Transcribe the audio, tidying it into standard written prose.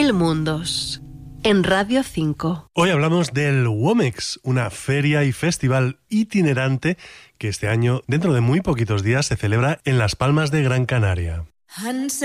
Mil Mundos, en Radio 5. Hoy hablamos del WOMEX, una feria y festival itinerante que este año, dentro de muy poquitos días, se celebra en Las Palmas de Gran Canaria.